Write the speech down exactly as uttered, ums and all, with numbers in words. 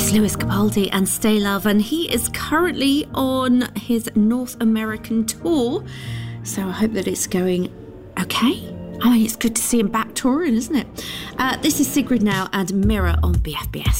Yes, Lewis Capaldi and Stay Love, and he is currently on his North American tour, so I hope that it's going okay. I mean, it's good to see him back touring, isn't it? Uh, this is Sigrid now and Mirror on B F B S.